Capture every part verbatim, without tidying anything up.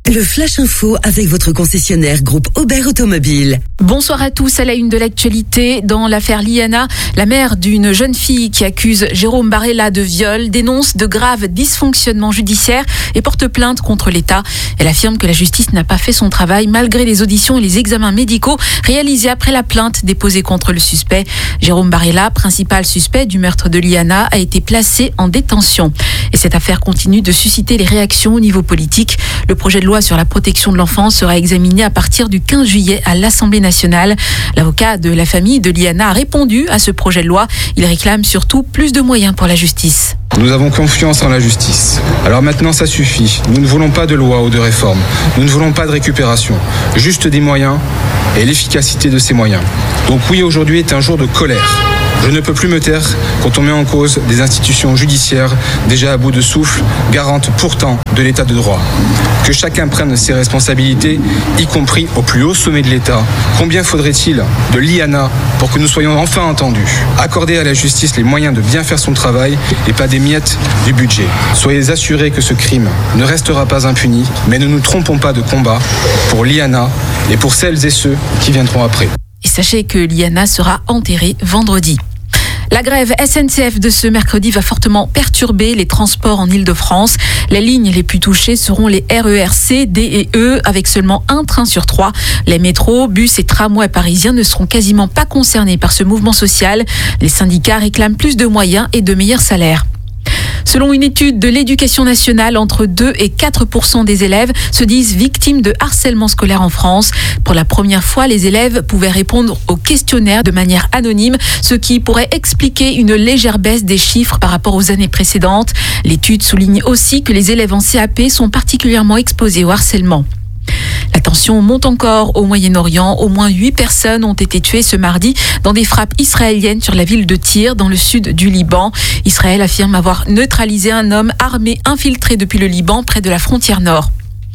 Le Flash Info avec votre concessionnaire groupe Aubert Automobile. Bonsoir à tous. À la une de l'actualité, dans l'affaire Liana, la mère d'une jeune fille qui accuse Jérôme Barella de viol dénonce de graves dysfonctionnements judiciaires et porte plainte contre l'État. Elle affirme que la justice n'a pas fait son travail malgré les auditions et les examens médicaux réalisés après la plainte déposée contre le suspect. Jérôme Barella, principal suspect du meurtre de Liana, a été placé en détention. Et cette affaire continue de susciter les réactions au niveau politique. Le projet de loi sur la protection de l'enfance sera examiné à partir du quinze juillet à l'Assemblée nationale. L'avocat de la famille de Liana a répondu à ce projet de loi. Il réclame surtout plus de moyens pour la justice. Nous avons confiance en la justice. Alors maintenant, ça suffit. Nous ne voulons pas de loi ou de réforme. Nous ne voulons pas de récupération. Juste des moyens et l'efficacité de ces moyens. Donc oui, aujourd'hui est un jour de colère. Je ne peux plus me taire quand on met en cause des institutions judiciaires déjà à bout de souffle, garantes pourtant de l'état de droit. Que chacun prenne ses responsabilités, y compris au plus haut sommet de l'État. Combien faudrait-il de Liana pour que nous soyons enfin entendus? Accorder à la justice les moyens de bien faire son travail et pas des miettes du budget. Soyez assurés que ce crime ne restera pas impuni, mais ne nous trompons pas de combat pour Liana et pour celles et ceux qui viendront après. Et sachez que Liana sera enterrée vendredi. La grève S N C F de ce mercredi va fortement perturber les transports en Île-de-France. Les lignes les plus touchées seront les R E R C, D et E, avec seulement un train sur trois. Les métros, bus et tramways parisiens ne seront quasiment pas concernés par ce mouvement social. Les syndicats réclament plus de moyens et de meilleurs salaires. Selon une étude de l'Éducation nationale, entre deux et quatre pour cent des élèves se disent victimes de harcèlement scolaire en France. Pour la première fois, les élèves pouvaient répondre au questionnaire de manière anonyme, ce qui pourrait expliquer une légère baisse des chiffres par rapport aux années précédentes. L'étude souligne aussi que les élèves en C A P sont particulièrement exposés au harcèlement. La tension monte encore au Moyen-Orient. Au moins huit personnes ont été tuées ce mardi dans des frappes israéliennes sur la ville de Tyr, dans le sud du Liban. Israël affirme avoir neutralisé un homme armé infiltré depuis le Liban près de la frontière nord.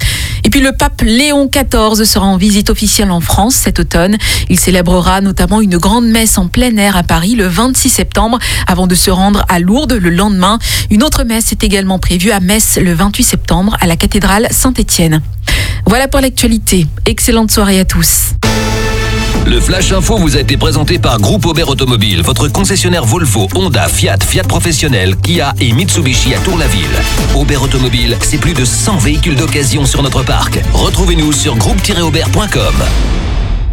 Et puis le pape Léon quatorze sera en visite officielle en France cet automne. Il célébrera notamment une grande messe en plein air à Paris le vingt-six septembre avant de se rendre à Lourdes le lendemain. Une autre messe est également prévue à Metz le vingt-huit septembre à la cathédrale Saint-Étienne. Voilà pour l'actualité. Excellente soirée à tous. Le Flash Info vous a été présenté par Groupe Aubert Automobile, votre concessionnaire Volvo, Honda, Fiat, Fiat Professionnel, Kia et Mitsubishi à Tour-la-Ville. Aubert Automobile, c'est plus de cent véhicules d'occasion sur notre parc. Retrouvez-nous sur groupe tiret aubert point com.